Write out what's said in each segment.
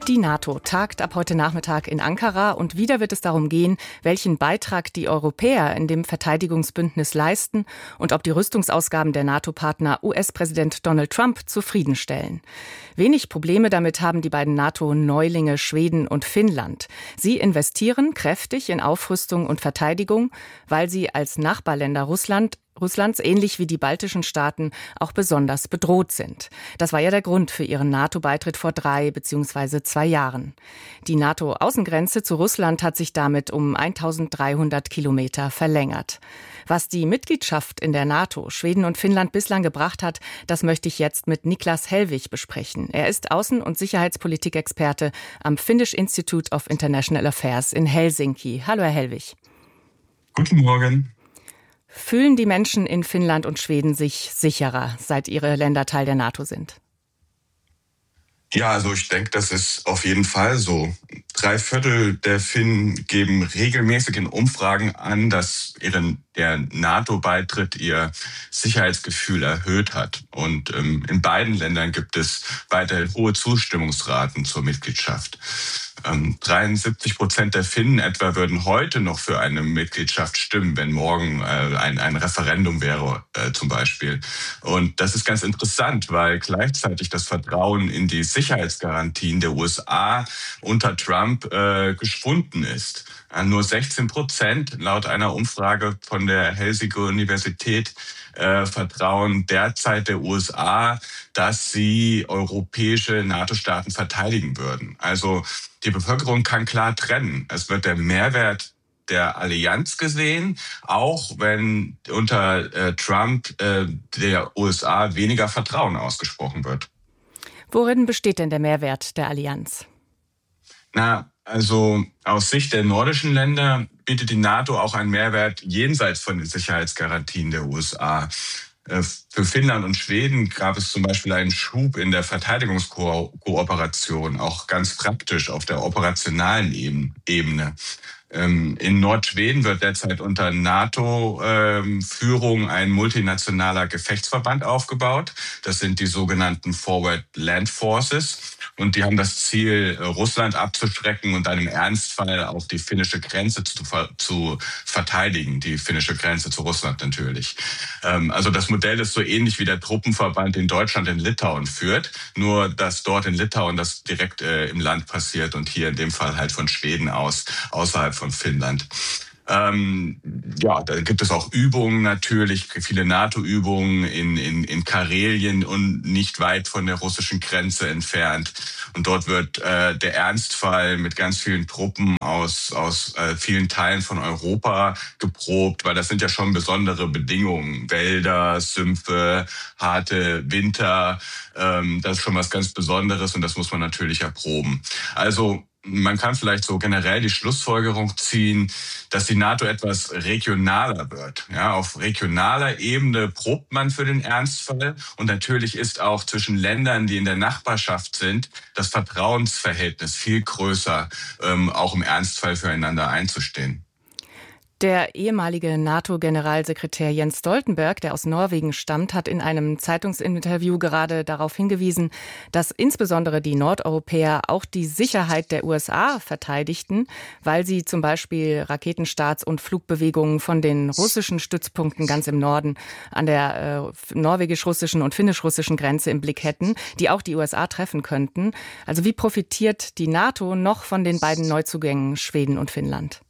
Die NATO tagt ab heute Nachmittag in Ankara und wieder wird es darum gehen, welchen Beitrag die Europäer in dem Verteidigungsbündnis leisten und ob die Rüstungsausgaben der NATO-Partner US-Präsident Donald Trump zufriedenstellen. Wenig Probleme damit haben die beiden NATO-Neulinge Schweden und Finnland. Sie investieren kräftig in Aufrüstung und Verteidigung, weil sie als Nachbarländer Russlands, ähnlich wie die baltischen Staaten, auch besonders bedroht sind. Das war ja der Grund für ihren NATO-Beitritt vor 3 bzw. 2 Jahren. Die NATO-Außengrenze zu Russland hat sich damit um 1300 Kilometer verlängert. Was die Mitgliedschaft in der NATO Schweden und Finnland bislang gebracht hat, das möchte ich jetzt mit Niklas Hellwig besprechen. Er ist Außen- und Sicherheitspolitikexperte am Finnish Institute of International Affairs in Helsinki. Hallo, Herr Hellwig. Guten Morgen. Fühlen die Menschen in Finnland und Schweden sich sicherer, seit ihre Länder Teil der NATO sind? Ja, also ich denke, das ist auf jeden Fall so. 3/4 der Finnen geben regelmäßig in Umfragen an, dass der NATO-Beitritt ihr Sicherheitsgefühl erhöht hat. Und in beiden Ländern gibt es weiterhin hohe Zustimmungsraten zur Mitgliedschaft. 73% der Finnen etwa würden heute noch für eine Mitgliedschaft stimmen, wenn morgen ein Referendum wäre zum Beispiel. Und das ist ganz interessant, weil gleichzeitig das Vertrauen in die Sicherheitsgarantien der USA unter Trump geschwunden ist. Nur 16% laut einer Umfrage von der Helsinki Universität vertrauen derzeit der USA, dass sie europäische NATO-Staaten verteidigen würden. Also die Bevölkerung kann klar trennen. Es wird der Mehrwert der Allianz gesehen, auch wenn unter Trump der USA weniger Vertrauen ausgesprochen wird. Worin besteht denn der Mehrwert der Allianz? Also aus Sicht der nordischen Länder bietet die NATO auch einen Mehrwert jenseits von den Sicherheitsgarantien der USA. Für Finnland und Schweden gab es zum Beispiel einen Schub in der Verteidigungskooperation, auch ganz praktisch auf der operationalen Ebene. In Nordschweden wird derzeit unter NATO-Führung ein multinationaler Gefechtsverband aufgebaut. Das sind die sogenannten Forward Land Forces. Und die haben das Ziel, Russland abzuschrecken und dann im Ernstfall auch die finnische Grenze zu verteidigen, die finnische Grenze zu Russland natürlich. Also das Modell ist so ähnlich wie der Truppenverband, den Deutschland in Litauen führt, nur dass dort in Litauen das direkt im Land passiert und hier in dem Fall halt von Schweden aus, außerhalb von Finnland. Da gibt es auch Übungen natürlich, viele NATO-Übungen in Karelien und nicht weit von der russischen Grenze entfernt. Und dort wird der Ernstfall mit ganz vielen Truppen aus vielen Teilen von Europa geprobt, weil das sind ja schon besondere Bedingungen. Wälder, Sümpfe, harte Winter, das ist schon was ganz Besonderes und das muss man natürlich erproben. Also man kann vielleicht so generell die Schlussfolgerung ziehen, dass die NATO etwas regionaler wird. Ja, auf regionaler Ebene probt man für den Ernstfall. Und natürlich ist auch zwischen Ländern, die in der Nachbarschaft sind, das Vertrauensverhältnis viel größer, auch im Ernstfall füreinander einzustehen. Der ehemalige NATO-Generalsekretär Jens Stoltenberg, der aus Norwegen stammt, hat in einem Zeitungsinterview gerade darauf hingewiesen, dass insbesondere die Nordeuropäer auch die Sicherheit der USA verteidigten, weil sie zum Beispiel Raketenstarts und Flugbewegungen von den russischen Stützpunkten ganz im Norden an der norwegisch-russischen und finnisch-russischen Grenze im Blick hätten, die auch die USA treffen könnten. Also wie profitiert die NATO noch von den beiden Neuzugängen Schweden und Finnland?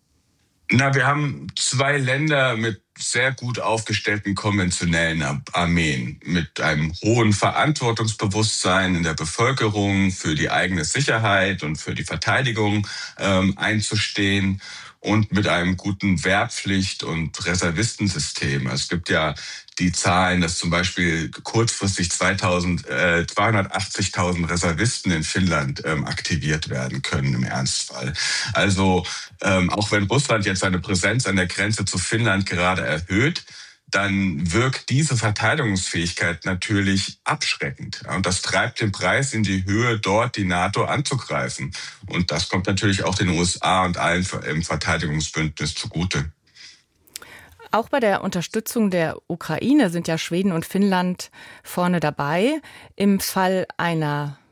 Wir haben 2 Länder mit sehr gut aufgestellten konventionellen Armeen, mit einem hohen Verantwortungsbewusstsein in der Bevölkerung für die eigene Sicherheit und für die Verteidigung einzustehen und mit einem guten Wehrpflicht- und Reservistensystem. Es gibt ja die Zahlen, dass zum Beispiel kurzfristig 280.000 Reservisten in Finnland aktiviert werden können im Ernstfall. Also auch wenn Russland jetzt seine Präsenz an der Grenze zu Finnland gerade erhöht, dann wirkt diese Verteidigungsfähigkeit natürlich abschreckend. Und das treibt den Preis in die Höhe, dort die NATO anzugreifen. Und das kommt natürlich auch den USA und allen im Verteidigungsbündnis zugute. Auch bei der Unterstützung der Ukraine sind ja Schweden und Finnland vorne dabei. Im Fall einer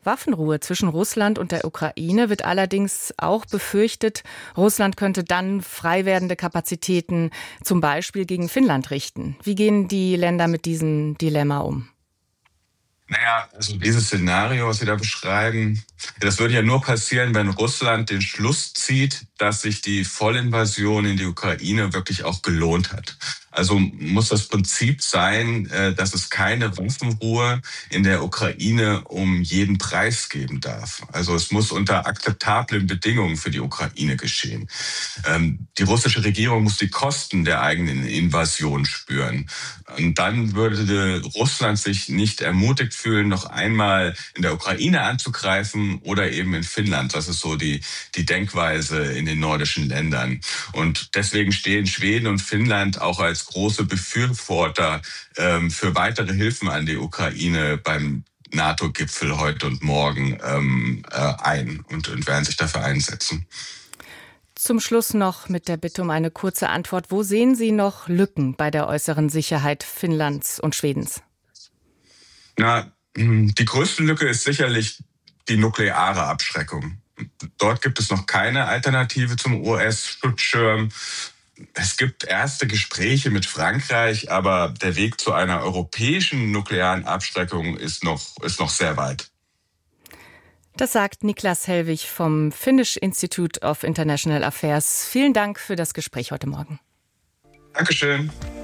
Waffenruhe zwischen Russland und der Ukraine wird allerdings auch befürchtet, Russland könnte dann frei werdende Kapazitäten zum Beispiel gegen Finnland richten. Wie gehen die Länder mit diesem Dilemma um? Naja, also dieses Szenario, was Sie da beschreiben, das würde ja nur passieren, wenn Russland den Schluss zieht, dass sich die Vollinvasion in die Ukraine wirklich auch gelohnt hat. Also muss das Prinzip sein, dass es keine Waffenruhe in der Ukraine um jeden Preis geben darf. Also es muss unter akzeptablen Bedingungen für die Ukraine geschehen. Die russische Regierung muss die Kosten der eigenen Invasion spüren. Und dann würde Russland sich nicht ermutigt fühlen, noch einmal in der Ukraine anzugreifen oder eben in Finnland. Das ist so die Denkweise in den nordischen Ländern. Und deswegen stehen Schweden und Finnland auch als große Befürworter für weitere Hilfen an die Ukraine beim NATO-Gipfel heute und morgen ein und werden sich dafür einsetzen. Zum Schluss noch mit der Bitte um eine kurze Antwort. Wo sehen Sie noch Lücken bei der äußeren Sicherheit Finnlands und Schwedens? Na, die größte Lücke ist sicherlich die nukleare Abschreckung. Dort gibt es noch keine Alternative zum US-Schutzschirm. Es gibt erste Gespräche mit Frankreich, aber der Weg zu einer europäischen nuklearen Abschreckung ist noch sehr weit. Das sagt Niklas Hellwig vom Finnish Institute of International Affairs. Vielen Dank für das Gespräch heute Morgen. Dankeschön.